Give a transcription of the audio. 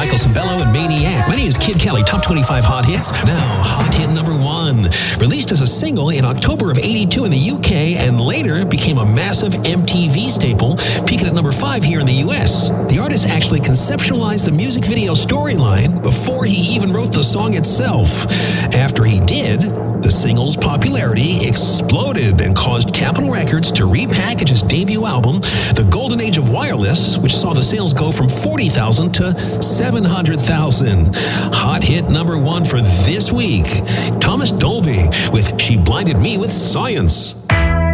Michael Cimbello and Maniac. My name is Kid Kelly, Top 25 Hot Hits. Now, hot hit number 1. Released as a single in October of 82 in the UK and later became a massive MTV staple, peaking at number 5 here in the US. The artist actually conceptualized the music video storyline before he even wrote the song itself. After he did, the single's popularity exploded and caused Capitol Records to repackage his debut album, The Golden Age of Wireless, which saw the sales go from 40,000 to 700,000. Hot hit number 1 for this week, Thomas Dolby with She Blinded Me with Science.